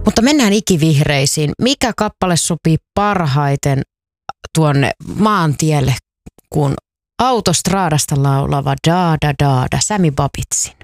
Mutta mennään ikivihreisiin. Mikä kappale sopii parhaiten tuonne maantielle, kun autostraadasta laulava Da Da Da Da, Sami Babitsin?